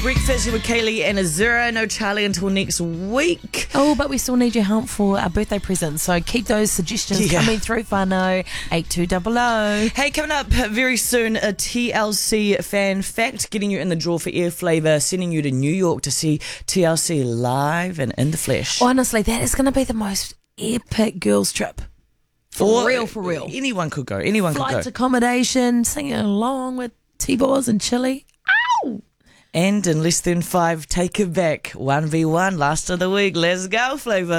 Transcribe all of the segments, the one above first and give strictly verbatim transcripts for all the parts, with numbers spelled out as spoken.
Breakfast with Kaylee and Azura. No Charlie until next week. Oh, but we still need your help for our birthday presents. So keep those suggestions Yeah. coming through, whānau, eight two double oh. Hey, coming up very soon, a T L C fan fact, getting you in the draw for Air Flavour, sending you to New York to see T L C live and in the flesh. Honestly, that is going to be the most epic girls' trip. For Or real, for real. Anyone could go. Anyone Flights, could go. accommodation, singing along with T-Boz and Chili. Ow! And in less than five, take it back. one v one, last of the week. Let's go, Flavour.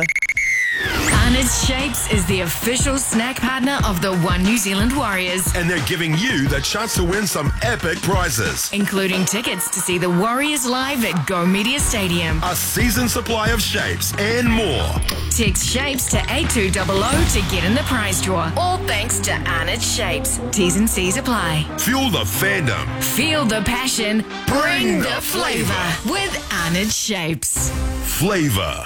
Arnott's Shapes is the official snack partner of the One New Zealand Warriors, And they're giving you the chance to win some epic prizes. including tickets to see the Warriors live at Go Media Stadium. A season supply of shapes and more. Text Shapes to eight two double oh to get in the prize draw. All thanks to Arnott's Shapes. T's and C's apply. Fuel the fandom. Feel the passion. Bring the flavour with Arnott's Shapes. Flavor.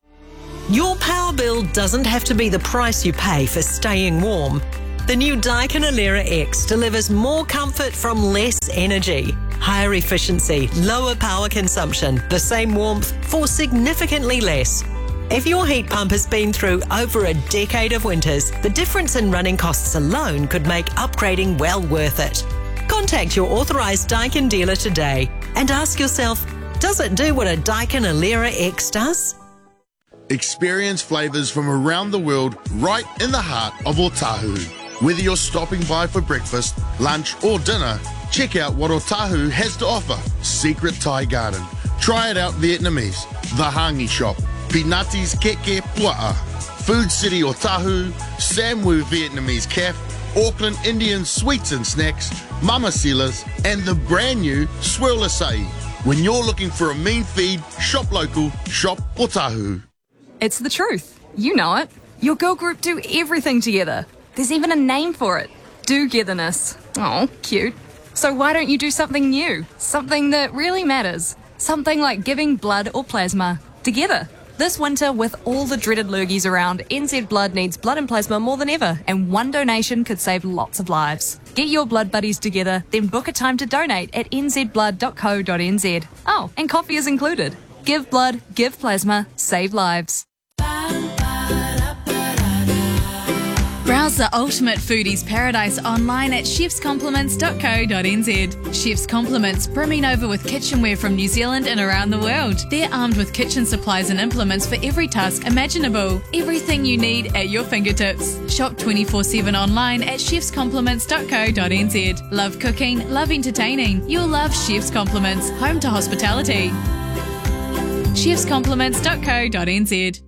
Your power bill doesn't have to be the price you pay for staying warm. The new Daikin Alera X delivers more comfort from less energy, higher efficiency, lower power consumption, the same warmth for significantly less. If your heat pump has been through over a decade of winters, the difference in running costs alone could make upgrading well worth it. Contact your authorised Daikin dealer today and ask yourself, does it do what a Daikin Alera X does? Experience flavours from around the world right in the heart of Otahu. Whether you're stopping by for breakfast, lunch or dinner, check out what Otahu has to offer. Secret Thai Garden. Try it out Vietnamese. The Hangi Shop. Pinati's Keke Pua'a. Food City Otahu. Samwu Vietnamese Cafe. Auckland Indian Sweets and Snacks. Mama Sila's. And the brand new Swirl Acai. When you're looking for a mean feed, shop local, shop Otahu. It's the truth. You know it. Your girl group do everything together. There's even a name for it. Do-getherness. Oh, cute. So why don't you do something new? Something that really matters. Something like giving blood or plasma. Together. This winter, with all the dreaded lurgies around, N Z Blood needs blood and plasma more than ever, and one donation could save lots of lives. Get your blood buddies together, then book a time to donate at n z blood dot co dot n z. Oh, and coffee is included. Give blood, give plasma, save lives. Browse the ultimate foodies paradise online at chefs compliments dot co dot n z. Chefs Compliments, brimming over with kitchenware from New Zealand and around the world. They're armed with kitchen supplies and implements for every task imaginable. Everything you need at your fingertips. Shop twenty-four seven online at chefs compliments dot co dot n z. Love cooking, love entertaining. You'll love Chefs Compliments, home to hospitality. chefs compliments dot co dot n z.